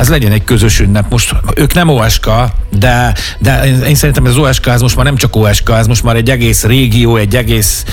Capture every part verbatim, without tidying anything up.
ez legyen egy közös ünnep. Most ők nem o es ká, de, de én szerintem ez az o es ká, ez most már nem csak o es ká, ez most már egy egész régió, egy egész,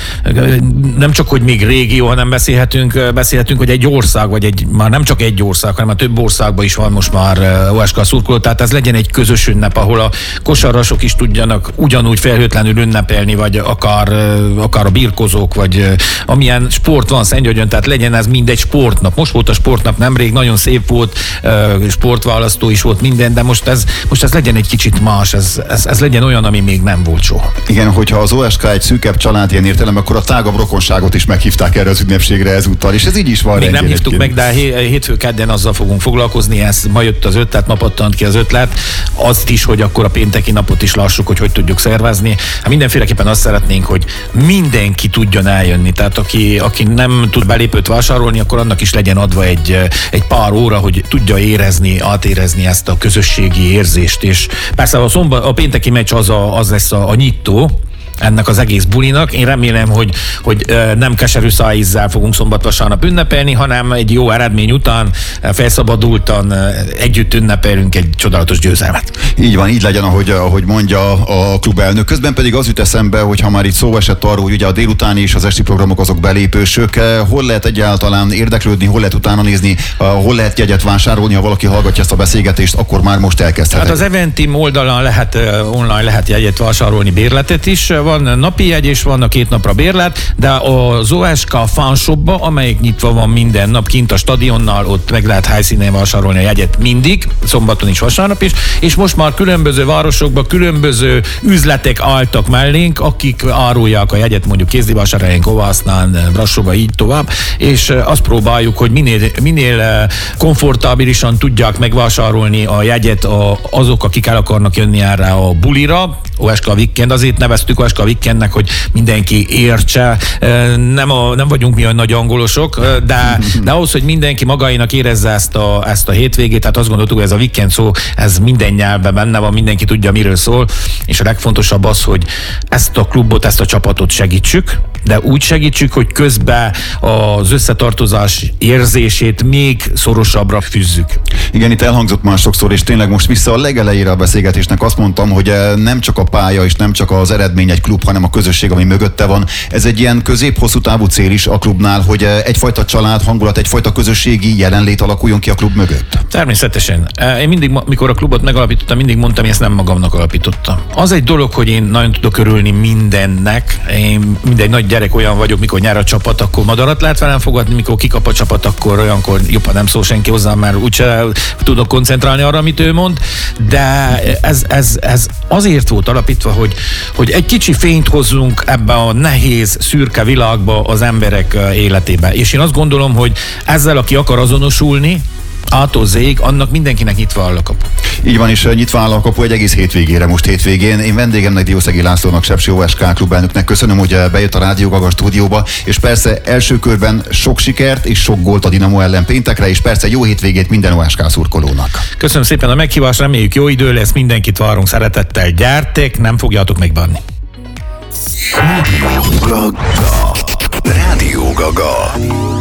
nem csak, hogy még régió, hanem beszélhetünk, beszélhetünk, hogy egy ország, vagy egy, már nem csak egy ország, hanem már több országban is van most már o es ká szurkoló, tehát ez legyen egy közös ünnep, ahol a kosarasok is tudjanak ugyanúgy felhőtlenül ünnepelni, vagy akár, akár a birkozók, vagy amilyen sport van Szentgyörgyön, tehát legyen ez mindegy sportnap. Most volt a sportnap nemrég, nagyon szép volt, sportválasztó is volt minden, de most ez, most ez legyen egy kicsit más, ez, ez, ez legyen olyan, ami még nem volt soha. Igen, hogyha az o es ká egy szűkebb család ilyen értelem, akkor a tágabb rokonságot is meghívták erre az ünnepségre ezúttal, és ez így is van. Még nem hívtuk meg, de hétfő kedden azzal fogunk foglalkozni, ez ma jött az ötlet, ma pattant ki az ötlet, azt is, hogy akkor a pénteki napot is lássuk, hogy hogy tudjuk szervezni. Hát mindenféleképpen azt szeretnénk, hogy mindenki tudjon eljönni, tehát aki, aki nem tud belépőt vásárolni, akkor annak is legyen adva egy, egy pár óra, hogy tudja érezni, átérezni ezt a közösségi érzést, és persze a, szombat, a pénteki meccs az, a, az lesz a, a nyitó ennek az egész bulinak. Én remélem, hogy, hogy nem keserű szájízzel fogunk szombat-vasárnap ünnepelni, hanem egy jó eredmény után felszabadultan együtt ünnepelünk egy csodálatos győzelmet. Így van, így legyen, ahogy, ahogy mondja a klubelnök. Közben pedig az jut eszembe, hogy ha már itt szó esett arról, hogy ugye a délutáni és az esti programok azok belépősök, hol lehet egyáltalán érdeklődni, hol lehet utána nézni, hol lehet jegyet vásárolni, ha valaki hallgatja ezt a beszélgetést, akkor már most elkezdhetek. Hát az Eventim oldalon lehet, online lehet jegyet vásárolni, bérletet is. Van napi jegy és van a két napra bérlet, de az o es ká fanshopba, amelyik nyitva van minden nap kint a stadionnal, ott meg lehet helyszínen vásárolni a jegyet mindig, szombaton is, vasárnap is, és most már különböző városokban különböző üzletek álltak mellénk, akik árulják a jegyet, mondjuk Kézdivásárhelyen, Kovásznán, Brassóba, így tovább, és azt próbáljuk, hogy minél, minél komfortábilisan tudják megvásárolni a jegyet azok, akik el akarnak jönni erre a bulira, o es ká Weekend, azért neveztük o es ká Weekendnek, hogy mindenki értse. Nem, a, nem vagyunk mi olyan nagy angolosok, de, de ahhoz, hogy mindenki magáinak érezze ezt a, ezt a hétvégét, tehát azt gondoltuk, hogy ez a weekend szó, ez minden nyelvben benne van, mindenki tudja, miről szól, és a legfontosabb az, hogy ezt a klubot, ezt a csapatot segítsük, de úgy segítsük, hogy közben az összetartozás érzését még szorosabbra fűzzük. Igen, itt elhangzott már sokszor, és tényleg most vissza a legelejére a beszélgetésnek azt mondtam, hogy nem csak a pálya és nem csak az eredmény egy klub, hanem a közösség, ami mögötte van. Ez egy ilyen közép-hosszú távú cél is a klubnál, hogy egyfajta család hangulat, egyfajta közösségi jelenlét alakuljon ki a klub mögött. Természetesen. Én mindig, mikor a klubot megalapítottam, mindig mondtam, hogy ezt nem magamnak alapítottam. Az egy dolog, hogy én nagyon tudok örülni mindennek. Én mindegy nagy gyerek olyan vagyok, mikor nyer a csapat, akkor madarat lehet velem fogadni, mikor kikap a csapat, akkor olyankor jobban nem szól senki hozzám, mert úgyse tudok koncentrálni arra, amit ő mond. De ez, ez, ez azért volt alapítva, hogy, hogy egy kicsi fényt hozzunk ebbe a nehéz, szürke világba az emberek életébe. És én azt gondolom, hogy ezzel, aki akar azonosulni, ától zég, annak mindenkinek nyitva áll a kapu. Így van, és nyitva áll a kapu egy egész hétvégére most hétvégén. Én vendégemnek, Diószegi Lászlónak, Sepsi o es ká klubelnöknek köszönöm, hogy bejött a Rádió Gaga stúdióba, és persze első körben sok sikert és sok gólt a Dinamo ellen péntekre, és persze jó hétvégét minden o es ká szurkolónak. Köszönöm szépen a meghívást, reméljük jó idő lesz, mindenkit várunk szeretettel, gyertek, nem fogjátok megbánni. Rádió Gaga. Rádió Gaga.